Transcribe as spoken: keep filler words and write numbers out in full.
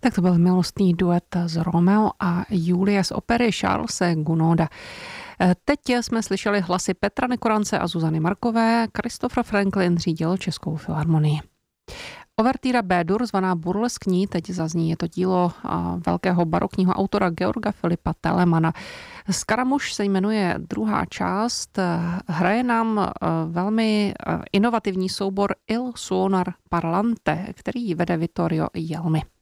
Tak to byl milostný duet z Romeo a Julie z opery Charlese Gounoda. Teď jsme slyšeli hlasy Petra Nekorance a Zuzany Markové. Christopher Franklin řídil Českou filharmonii. Overtýra B-dur, zvaná Burleskní, teď zazní, je to dílo velkého barokního autora Georga Filipa Telemana. Skaramuš se jmenuje druhá část, hraje nám velmi inovativní soubor Il Suonar Parlante, který vede Vittorio Jelmy.